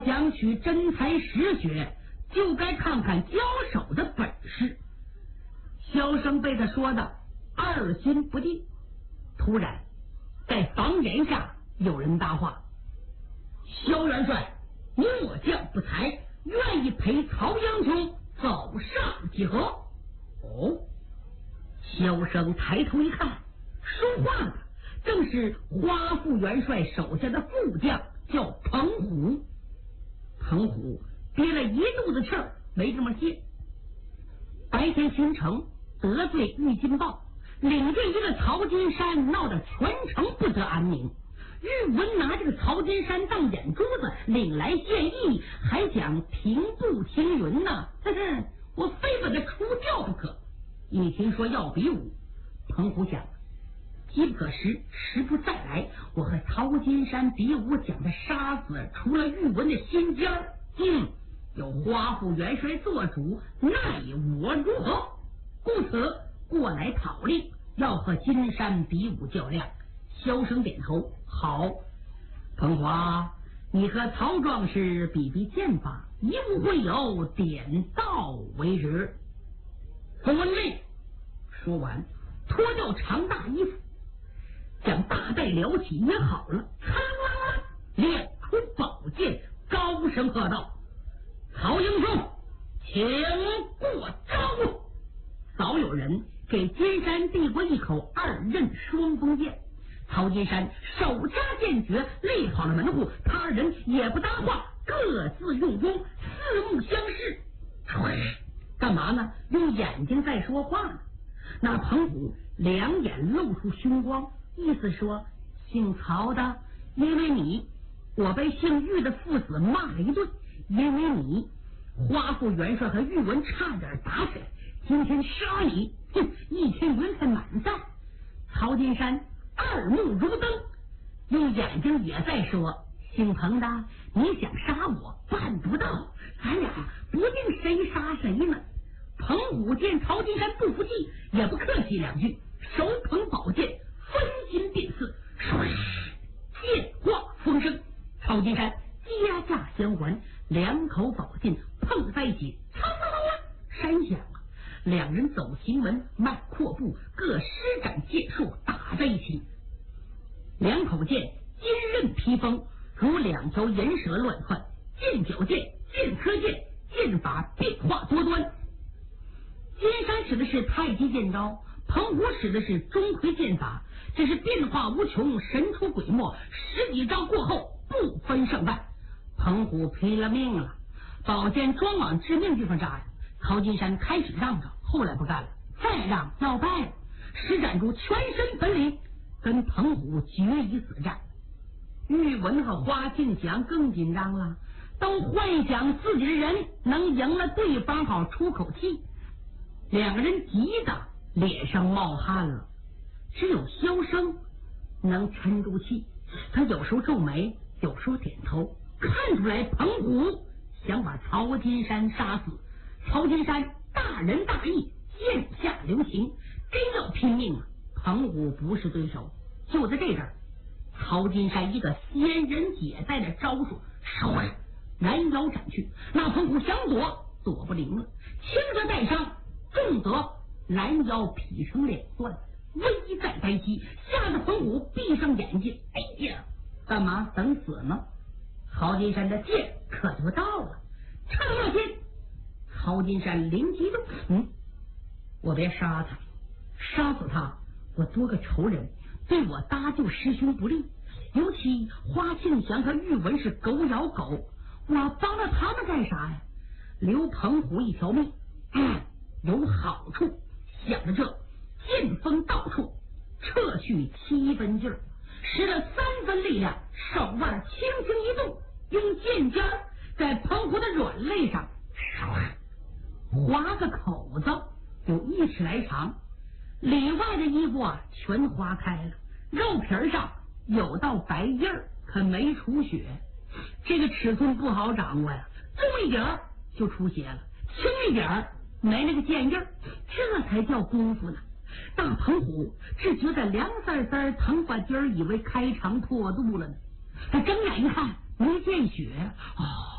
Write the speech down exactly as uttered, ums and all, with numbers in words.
想取真才实学，就该看看交手的本事。萧生被他说的二心不定，突然在房檐下有人搭话：萧元帅，末将不才，愿意陪曹英雄走上几何？哦，萧生抬头一看，说话的正是花副元帅手下的副将，叫彭虎。彭虎憋了一肚子气儿，没这么谢。白天巡城得罪郁金豹，领着一个曹金山，闹得全城不得安宁。郁文拿这个曹金山当眼珠子，领来献议，还想平步青云呢。呵呵，我非把他除掉不可。一听说要比武，彭虎想，机不可失，时不再来。我和曹金山比武，讲的杀死除了郁文的心尖儿。嗯，有花副元帅做主，奈我如何？故此过来讨令，要和金山比武较量。萧生点头，好。彭华，你和曹壮士比比剑法，一无会有，点到为止。奉文令。说完，脱掉长大衣服，将大带撩起，也好了，嚓啦啦，亮出宝剑，高声喝道：曹英雄，请过招！早有人给金山递过一口二刃双锋剑，曹金山手扎剑诀，立好了门户，他人也不搭话，各自用功，四目相视。干嘛呢？用眼睛在说话呢。那彭虎两眼露出凶光，意思说，姓曹的因为你，我被姓郁的父子骂了一顿，因为你，花副元帅和郁文差点打起来，今天杀你，哼，一天云彩满载。曹金山二目如灯，用眼睛也在说，姓彭的，你想杀我办不到，咱俩不定谁杀谁呢。彭虎见曹金山不服气，也不客气两句，手捧宝剑，分金变四，剑化风声。曹金山加价相还，两口宝剑碰在一起，嚓啦啦啦，山响了。两人走行门，迈阔步，各施展剑术，打在一起。两口剑金刃披风，如两条银蛇乱窜，剑角剑、剑科剑，剑法变化多端。金山使的是太极剑招，彭虎使的是钟馗剑法，这是变化无穷，神出鬼没，十几招过后不分胜败。彭虎拼了命了，宝剑装往致命地方扎呀。曹金山开始让着，后来不干了，再让要败了，施展出全身本领，跟彭虎决一死战。郁文和花庆祥更紧张了，都幻想自己的人能赢了对方，好出口气。两个人急得脸上冒汗了，只有萧生能沉住气，他有时候皱眉，有时候点头，看出来彭虎想把曹金山杀死。曹金山大仁大义，剑下留情，真要拼命啊，彭虎不是对手。就在这阵儿，曹金山一个仙人解带的招数，唰，拦腰斩去。那彭虎想躲，躲不灵了，轻则带伤，重则拦腰劈成两段，危在旦夕，吓得彭虎闭上眼睛。哎呀，干嘛等死吗？曹金山的剑可就到了，刹那间，曹金山灵机动，嗯，我别杀他，杀死他，我多个仇人，对我搭救师兄不利。尤其花庆祥和郁文是狗咬狗，我帮了他们干啥呀？留彭虎一条命，嗯，有好处。想着这，剑锋到处，撤去七分劲儿，使了三分力量，手腕轻轻一动，用剑尖在彭虎的软肋上划个口子，有一尺来长，里外的衣服啊全划开了，肉皮上有道白印儿，可没出血。这个尺寸不好掌握呀，重一点就出血了，轻一点没那个剑印儿，这才叫功夫呢。大彭虎只觉得凉丝丝疼把筋儿，以为开肠破肚了呢。他睁眼一看，没见血，哦，